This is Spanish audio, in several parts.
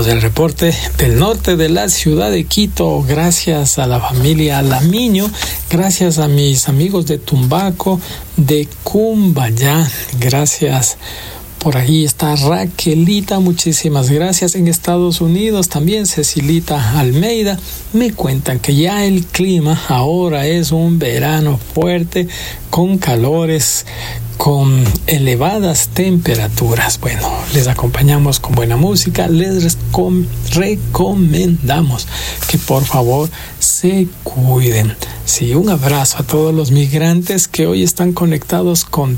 tenemos el reporte del norte de la ciudad de Quito, gracias a la familia Alamiño, gracias a mis amigos de Tumbaco, de Cumbayá, gracias. Por ahí está Raquelita, muchísimas gracias. En Estados Unidos también Cecilita Almeida. Me cuentan que ya el clima ahora es un verano fuerte, con calores, con elevadas temperaturas. Bueno, les acompañamos con buena música. Les recomendamos que por favor se cuiden. Sí, un abrazo a todos los migrantes que hoy están conectados con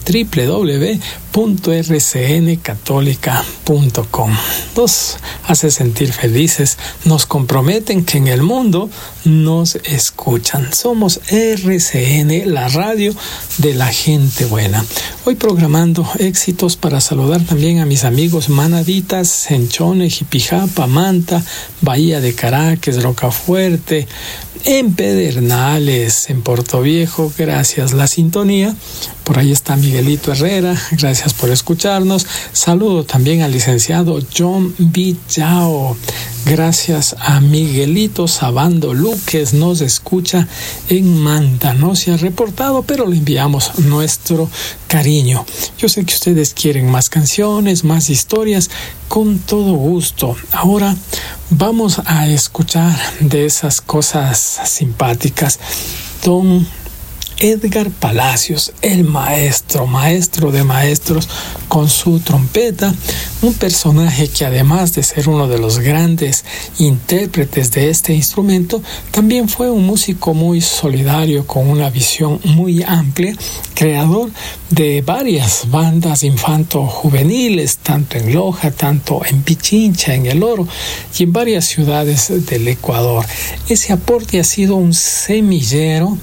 www.rcncatólica.com. Nos hace sentir felices, nos comprometen que en el mundo nos escuchan. Somos RCN, la radio de la gente buena. Hoy programando éxitos para saludar también a mis amigos Manaditas, Senchone, Jipijapa, Manta, Bahía de Caracas, Rocafuerte, en Pedernales, en Portoviejo. Gracias la sintonía. Por ahí está Miguelito Herrera, gracias por escucharnos. Saludo también al licenciado John Villao. Gracias a Miguelito Sabando Luques, nos escucha en Manta. No se ha reportado, pero le enviamos nuestro cariño. Yo sé que ustedes quieren más canciones, más historias, con todo gusto. Ahora vamos a escuchar de esas cosas simpáticas. Don Edgar Palacios, el maestro de maestros, con su trompeta, un personaje que además de ser uno de los grandes intérpretes de este instrumento, también fue un músico muy solidario, con una visión muy amplia, creador de varias bandas infanto-juveniles, tanto en Loja, tanto en Pichincha, en El Oro y en varias ciudades del Ecuador. Ese aporte ha sido un semillero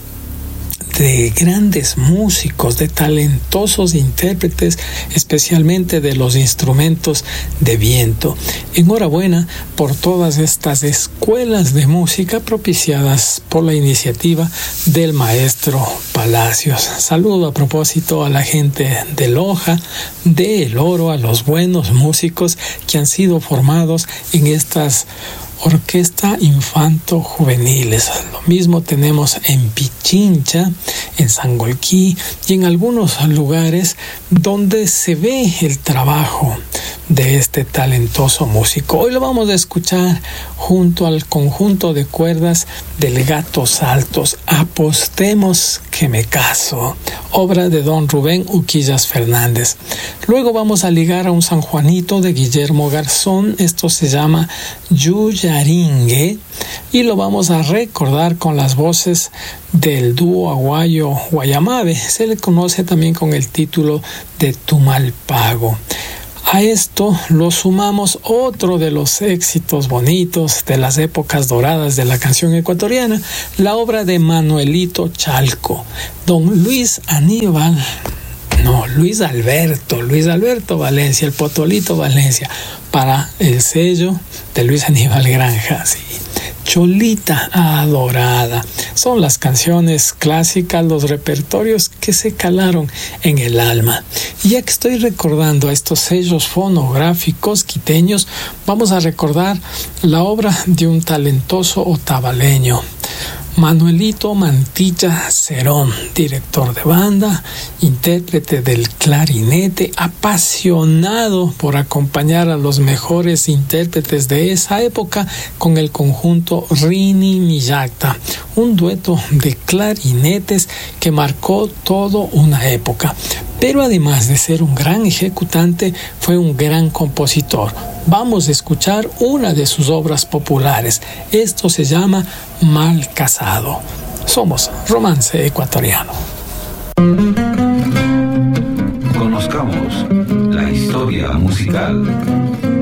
de grandes músicos, de talentosos intérpretes, especialmente de los instrumentos de viento. Enhorabuena por todas estas escuelas de música propiciadas por la iniciativa del maestro Palacios. Saludo a propósito a la gente de Loja, de El Oro, a los buenos músicos que han sido formados en estas orquesta infanto-juveniles. Lo mismo tenemos en Pichincha, en Sangolquí y en algunos lugares donde se ve el trabajo de este talentoso músico. Hoy lo vamos a escuchar junto al conjunto de cuerdas del Gatos Altos, Apostemos que me caso, obra de don Rubén Uquillas Fernández. Luego vamos a ligar a un San Juanito de Guillermo Garzón. Esto se llama Yuyaringue y lo vamos a recordar con las voces del dúo aguayo Guayamabe. Se le conoce también con el título de Tumalpago. A esto lo sumamos otro de los éxitos bonitos de las épocas doradas de la canción ecuatoriana, la obra de Manuelito Chalco, don Luis Alberto Valencia, el Potolito Valencia, para el sello de Luis Aníbal Granja, sí. Cholita adorada. Son las canciones clásicas, los repertorios que se calaron en el alma. Y ya que estoy recordando a estos sellos fonográficos quiteños, vamos a recordar la obra de un talentoso otavaleño, Manuelito Mantilla Cerón, director de banda, intérprete del clarinete, apasionado por acompañar a los mejores intérpretes de esa época con el conjunto Rini Miyacta, un dueto de clarinetes que marcó toda una época. Pero además de ser un gran ejecutante, fue un gran compositor. Vamos a escuchar una de sus obras populares. Esto se llama Mal Casado. Somos Romance Ecuatoriano. Conozcamos la historia musical.